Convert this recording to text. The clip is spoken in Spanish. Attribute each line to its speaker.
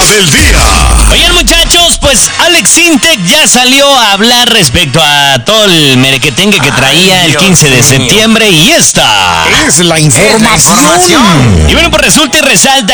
Speaker 1: del día.
Speaker 2: Oigan, muchachos, pues Alex Intec ya salió a hablar respecto a todo el merequetengue que traía el 15 de septiembre y esta
Speaker 1: es la información.
Speaker 2: Y bueno, pues resulta y resalta